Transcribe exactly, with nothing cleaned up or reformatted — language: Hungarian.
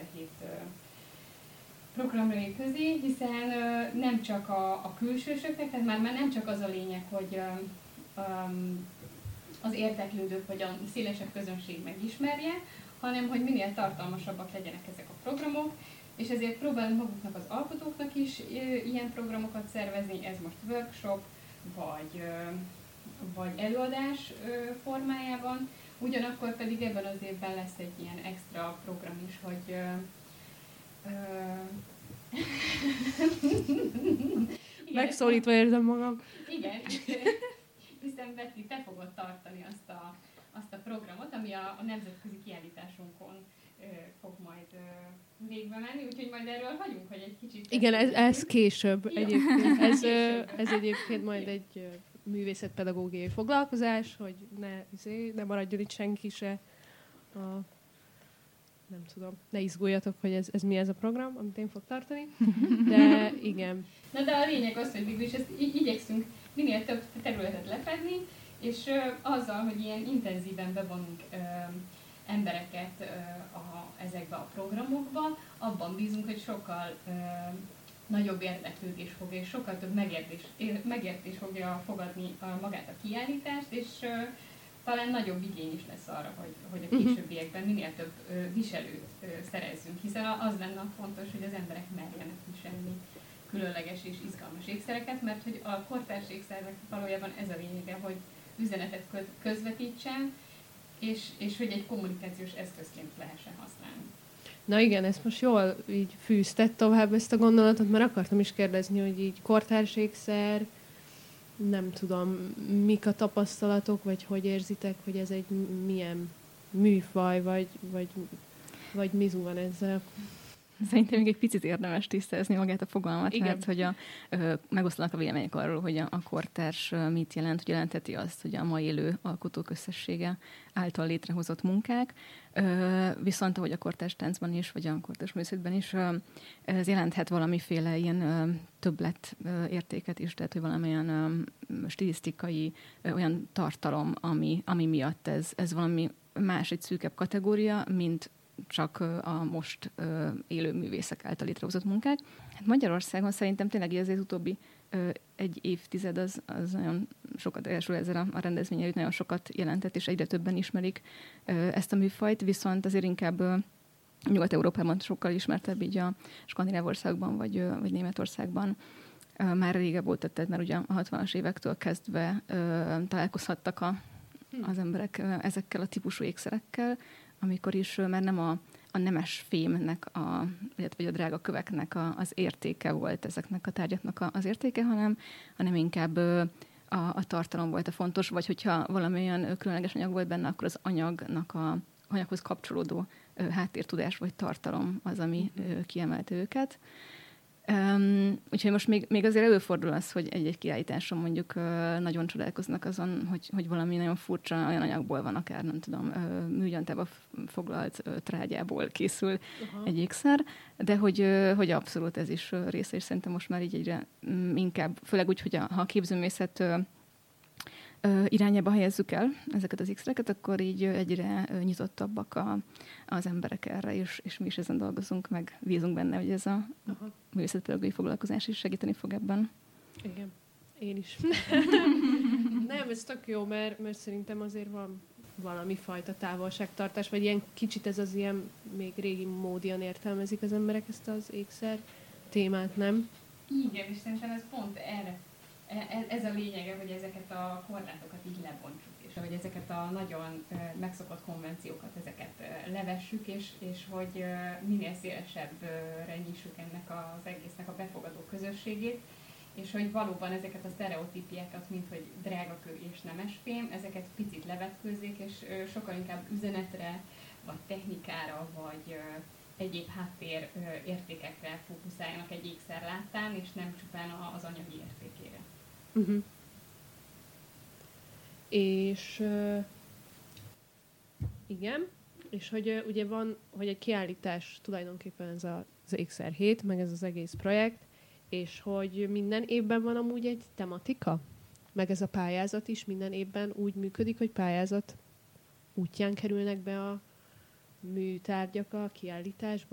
kétezer-hét programjai közé, hiszen nem csak a, a külsősöknek, tehát már, már nem csak az a lényeg, hogy um, az érdeklődők vagy a szélesebb közönség megismerje, hanem hogy minél tartalmasabbak legyenek ezek a programok, és ezért próbálunk maguknak az alkotóknak is ilyen programokat szervezni, ez most workshop, vagy, vagy előadás formájában, ugyanakkor pedig ebben az évben lesz egy ilyen extra program is, hogy megszólítva érzem magam. Igen, hiszen Betty, te fogod tartani azt a, azt a programot, ami a, a nemzetközi kiállításunkon ö, fog majd ö, végbe menni, úgyhogy majd erről hagyunk, hogy egy kicsit... Igen, ez, ez később ja. egyébként. Ez, később. ez egyébként majd egy művészetpedagógiai foglalkozás, hogy ne, izé, ne maradjon itt senki se a... nem tudom, ne izguljatok, hogy ez, ez mi ez a program, amit én fog tartani, de igen. Na de a lényeg az, hogy végül is ezt így igyekszünk minél több területet lefedni, és ö, azzal, hogy ilyen intenzíven bevonunk ö, embereket ö, a, ezekbe a programokba, abban bízunk, hogy sokkal ö, nagyobb érdeklődés fogja, és sokkal több megértés, megértés fogja fogadni a, magát a kiállítást, és ö, talán nagyobb igény is lesz arra, hogy, hogy a későbbiekben minél több ö, viselőt ö, szerezzünk, hiszen az lenne fontos, hogy az emberek merjenek viselni különleges és izgalmas ékszereket, mert hogy a kortárs ékszernek valójában ez a lényege, hogy üzenetet közvetítsen, és, és hogy egy kommunikációs eszközként lehessen használni. Na igen, ezt most jól így fűzted tovább ezt a gondolatot, mert akartam is kérdezni, hogy így kortárs ékszer, nem tudom, mik a tapasztalatok, vagy hogy érzitek, hogy ez egy milyen műfaj, vagy, vagy, vagy mizu van ezzel? Szerintem még egy picit érdemes tisztázni magát a fogalmat, igen. Mert hogy a, ö, megoszlanak a vélemények arról, hogy a, a kortárs mit jelent, hogy jelenteti azt, hogy a ma élő alkotók összessége által létrehozott munkák, ö, viszont ahogy a kortárs táncban is, vagy a kortárs művészetben is, ö, ez jelenthet valamiféle ilyen ö, többlet ö, értéket is, tehát hogy valamilyen ö, stilisztikai ö, olyan tartalom, ami, ami miatt ez, ez valami más, egy szűkebb kategória, mint csak a most ö, élő művészek által létrehozott munkák. Hát Magyarországon szerintem tényleg azért utóbbi ö, egy évtized az, az nagyon sokat, elsőre ezzel a, a rendezvényel nagyon sokat jelentett, és egyre többen ismerik ö, ezt a műfajt, viszont azért inkább ö, Nyugat-Európában sokkal ismertebb, így a skandináv országban, vagy, ö, vagy Németországban ö, már régebb volt, tehát már ugye a hatvanas évektől kezdve ö, találkozhattak a, az emberek ö, ezekkel a típusú ékszerekkel, amikor is már nem a, a nemes fémnek, a, vagy a drága köveknek a, az értéke volt ezeknek a tárgyaknak a, az értéke, hanem, hanem inkább a, a tartalom volt a fontos, vagy hogyha valamilyen különleges anyag volt benne, akkor az anyagnak a anyaghoz kapcsolódó háttértudás vagy tartalom az, ami mm-hmm. kiemelte őket. Um, úgyhogy most még, még azért előfordul az, hogy egy-egy kiállításon mondjuk uh, nagyon csodálkoznak azon, hogy, hogy valami nagyon furcsa olyan anyagból van, akár nem tudom, uh, műgyantába foglalt uh, trágyából készül uh-huh. egy ékszer, de hogy, uh, hogy abszolút ez is uh, része, és szerintem most már így egyre um, inkább, főleg úgy, hogy a, ha a képzőművészet uh, uh, irányába helyezzük el ezeket az ékszereket, akkor így uh, egyre uh, nyitottabbak a, az emberek erre, és, és mi is ezen dolgozunk, meg bízunk benne, hogy ez a uh-huh. művészetpedagógiai foglalkozás is segíteni fog ebben. Igen, én is. Nem, ez tök jó, mert, mert szerintem azért van valami fajta távolságtartás, vagy ilyen kicsit ez az ilyen még régi módian értelmezik az emberek ezt az ékszer témát, nem? Igen, és szerintem ez pont erre, ez a lényege, hogy ezeket a korlátokat így lebontsuk, és hogy ezeket a nagyon megszokott konvenciókat, ezeket levessük, és, és hogy minél szélesebbre nyissuk ennek az egésznek a befogadó közösségét, és hogy valóban ezeket a sztereotípiákat, mint hogy drágakő és nemesfém, ezeket picit levetkőzzék, és sokkal inkább üzenetre, vagy technikára, vagy egyéb háttér értékekre fókuszáljanak egy ékszer láttán, és nem csupán az anyagi értékére. Uh-huh. És uh, igen, és hogy uh, ugye van, hogy egy kiállítás tulajdonképpen ez a, az ékszer hét, meg ez az egész projekt, és hogy minden évben van amúgy egy tematika, meg ez a pályázat is minden évben úgy működik, hogy pályázat útján kerülnek be a műtárgyak a kiállításba.